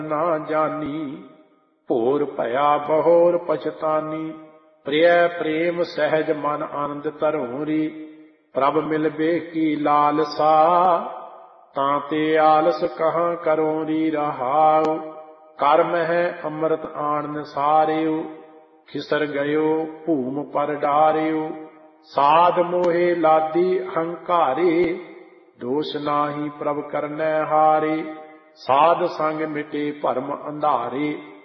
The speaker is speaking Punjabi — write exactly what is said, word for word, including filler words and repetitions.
ਨਾ ਜਾਨੀ। ਭੋਰ ਭਇਆ ਬਹੋਰ ਪਛਤਾਨੀ। ਪ੍ਰਿਯ ਪ੍ਰੇਮ ਸਹਿਜ ਮਨ ਆਨੰਦ ਧਰੋਰੀ। ਪ੍ਰਭ ਮਿਲਬੇ ਕੀ ਲਾਲਸਾ ਤਾਂ ਤੇ ਆਲਸ ਕਹਾਂ ਕਰੋਰੀ ਰਹਾਉ। ਕਰਮ ਹੈ ਅੰਮ੍ਰਿਤ ਆਣ ਸਾਰਿਉ। ਖਿਸਰ ਗਇਓ ਭੂਮ ਪਰ ਡਾਰਿਉ। ਸਾਧ ਮੋਹੇ ਲਾਦੀ ਅਹੰਕਾਰੇ। ਦੋਸ਼ ਨਾਹੀ ਪ੍ਰਭ ਕਰਨੈ ਹਾਰੇ। ਸਾਧ ਸੰਗ ਮਿਟੇ ਭਰਮ ਅੰਧਾਰੇ।